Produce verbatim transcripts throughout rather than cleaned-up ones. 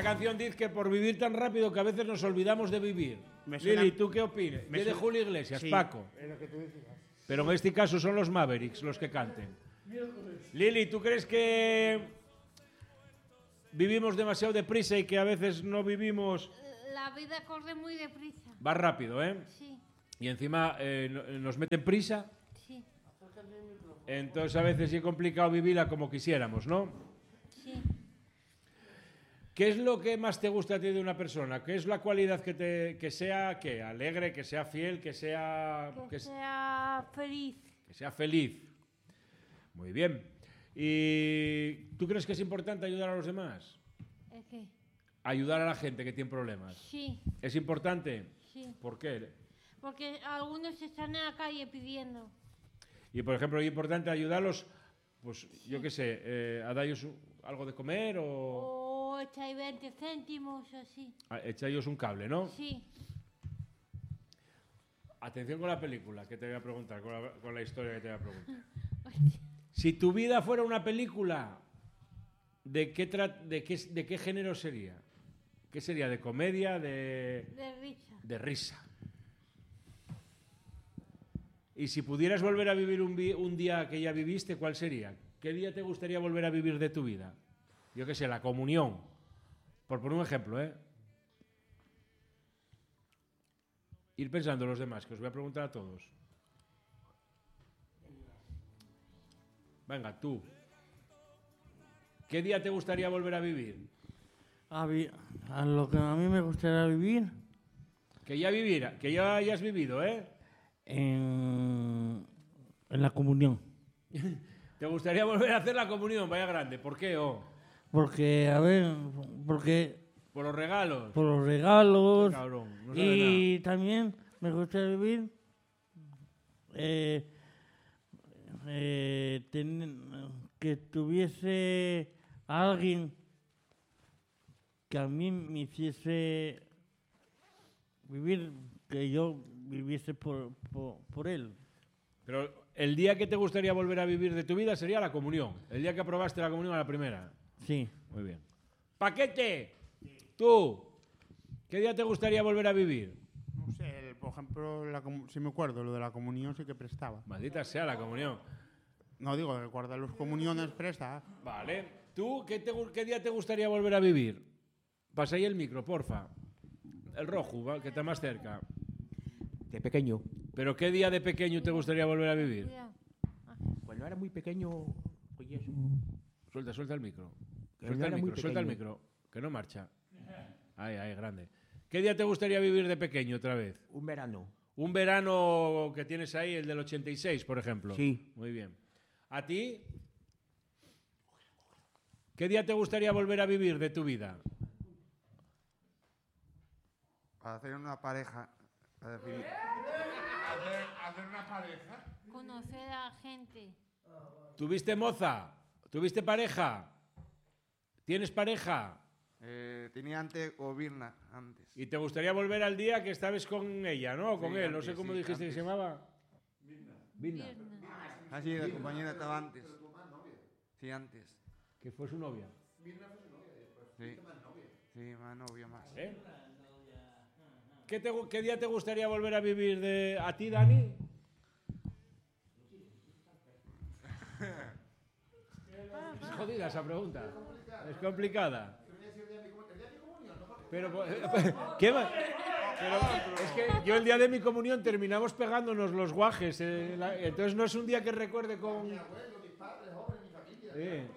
canción dice que por vivir tan rápido que a veces nos olvidamos de vivir. Me suena- Lili, ¿tú qué opinas? me ¿Qué de suena- Julio Iglesias, sí, Paco? es lo que tú decías. Pero en este caso son los Mavericks los que canten. Lili, ¿tú crees que vivimos demasiado deprisa y que a veces no vivimos? La vida corre muy deprisa. Va rápido, ¿eh? Sí, Y encima eh, no- nos meten prisa. sí, Entonces a veces sí es complicado vivirla como quisiéramos, ¿no? sí. ¿Qué es lo que más te gusta a ti de una persona? ¿Qué es la cualidad que, te, que sea ¿qué? Alegre, que sea fiel, que sea, Que que, sea feliz. que sea feliz? Muy bien. ¿Y tú crees que es importante ayudar a los demás? ¿Es qué? Ayudar a la gente que tiene problemas. Sí, ¿Es importante? sí. ¿Por qué? Porque algunos están en la calle pidiendo. Y por ejemplo, es importante ayudarlos, pues yo qué sé, eh, a darles un- algo de comer o O echáis veinte céntimos o así. a echarles un cable, ¿no? Sí. Atención con la película que te voy a preguntar, con la, con la historia que te voy a preguntar. Si tu vida fuera una película, ¿de qué, tra- de qué, de qué género sería? ¿Qué sería? ¿De comedia? ¿De, De risa. de risa? Y si pudieras volver a vivir un, vi- un día que ya viviste, ¿cuál sería? ¿Qué día te gustaría volver a vivir de tu vida? Yo qué sé, la comunión. Por poner un ejemplo, ¿eh? Ir pensando los demás, que os voy a preguntar a todos. Venga, tú. ¿Qué día te gustaría volver a vivir? A, vi- a lo que a mí me gustaría vivir Que ya viviera, que ya hayas vivido, ¿eh? en, en la comunión. ¿Te gustaría volver a hacer la comunión? Vaya grande. ¿Por qué? Oh, Porque, a ver, porque por los regalos. por los regalos Cabrón, no sabe y también me gustaría vivir eh, eh, ten- que tuviese a alguien que a mí me hiciese vivir, que yo viviese por, por, por él. Pero el día que te gustaría volver a vivir de tu vida sería la comunión. El día que aprobaste la comunión a la primera. Sí. Muy bien. Paquete, tú, ¿qué día te gustaría volver a vivir? No sé, el- por ejemplo, la comu- si me acuerdo, lo de la comunión sí que prestaba. Maldita sea la comunión. No digo, de guardar las comuniones presta. Vale. ¿Tú qué, te gu- qué día te gustaría volver a vivir? Pasa ahí el micro, porfa. El rojo, ¿va? Que está más cerca. De pequeño. ¿Pero qué día de pequeño te gustaría volver a vivir? Cuidado. Cuando era muy pequeño, oye, eso. Suelta, suelta el micro. Que Suelta yo el era muy micro, suelta el pequeño. micro. Que no marcha. Ahí, ahí, grande. ¿Qué día te gustaría vivir de pequeño otra vez? Un verano. Un verano que tienes ahí, el del ochenta y seis, por ejemplo. Sí. Muy bien. ¿A ti? ¿Qué día te gustaría volver a vivir de tu vida? Hacer una pareja. a definir- Conocer a gente. ¿Tuviste moza? ¿Tuviste pareja? ¿Tienes pareja? Eh, tenía antes o Virna, antes. ¿Y te gustaría volver al día que estabas con ella, no? O con Sí, él, no antes, sé cómo sí, dijiste que se antes. llamaba. Virna. Así, la compañera estaba antes. Sí, antes. Que fue su novia. Sí. Sí, más novia más. ¿Eh? ¿Qué, te gu- ¿Qué día te gustaría volver a vivir de a ti, Dani? Es jodida esa pregunta. Es complicada. Pero, ¿qué va? Pero es que yo el día de mi comunión terminamos pegándonos los guajes. eh, la- entonces no es un día que recuerde con... Sí.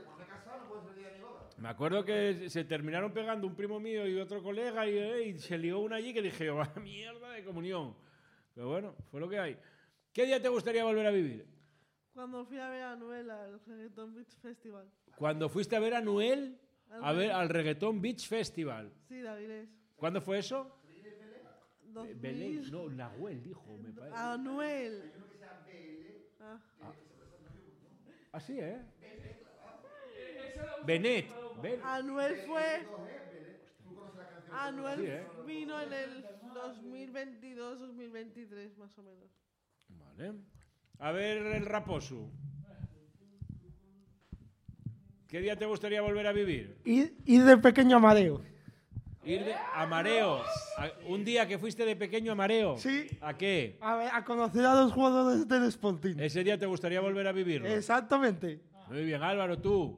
Me acuerdo que se terminaron pegando un primo mío y otro colega y, eh, y se lió una allí que dije, ¡oh, mierda de comunión! Pero bueno, fue lo que hay. ¿Qué día te gustaría volver a vivir? Cuando fui a ver a Noel al Reggaeton Beach Festival. Cuando fuiste a ver a Noel a ver al Reggaeton Beach Festival. Sí, de Avilés. ¿Cuándo fue eso? dos mil. Belén, no, Nahuel dijo, me parece. A Noel. Ah. Así, ¿eh? Benet. Ben- Anuel fue. Anuel Sí, ¿eh? vino en el dos mil veintidós dos mil veintitrés, más o menos. Vale. A ver, el Raposo. ¿Qué día te gustaría volver a vivir? Ir, ir de pequeño a Mareo. Ir de- a Mareo. A- un día que fuiste de pequeño a Mareo. Sí. ¿A qué? A, ver, a conocer a los jugadores del Sporting. Ese día te gustaría volver a vivirlo. Exactamente. Muy bien, Álvaro, tú.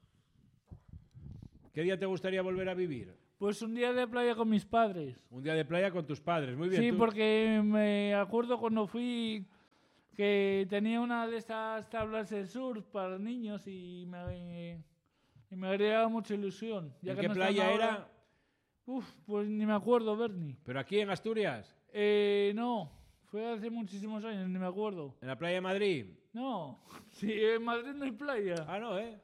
¿Qué día te gustaría volver a vivir? Pues un día de playa con mis padres. Un día de playa con tus padres. Muy bien. Sí, tú. porque me acuerdo cuando fui que tenía una de estas tablas de surf para niños y me, y me haría mucha ilusión. Ya ¿En que qué no están playa ahora. era? Uf, pues ni me acuerdo, Bernie. ¿Pero aquí en Asturias? Eh, no, fue hace muchísimos años, ni me acuerdo. ¿En la playa de Madrid? No, sí, en Madrid no hay playa. Ah, no, ¿eh?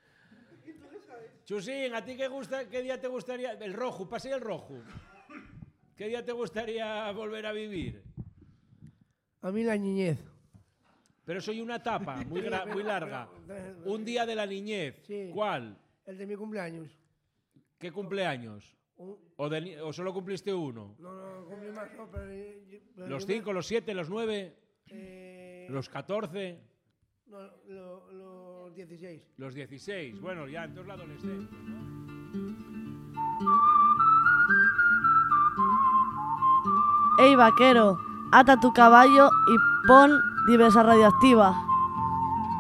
Chusín, ¿a ti qué, gusta, qué día te gustaría? El rojo, pasé el rojo. ¿Qué día te gustaría volver a vivir? A mí la niñez. Pero soy una etapa muy, gra- muy larga. Un día de la niñez. Sí. ¿Cuál? El de mi cumpleaños. ¿Qué cumpleaños? Un- ¿O, de ni- o solo cumpliste uno? No, no, cumplí más, no, pero... pero ¿Los yo me- cinco, los siete, los nueve, Eh, los catorce, no, lo- los dieciséis. los dieciséis? Bueno, ya entonces la adolescencia, ¿no? Ey, vaquero, ata tu caballo y pon diversa radioactiva.